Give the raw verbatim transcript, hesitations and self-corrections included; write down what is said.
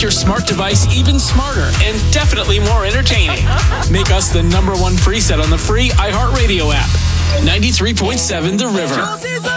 your smart device even smarter and definitely more entertaining. Make us the number one preset on the free iHeartRadio app. ninety-three point seven The River.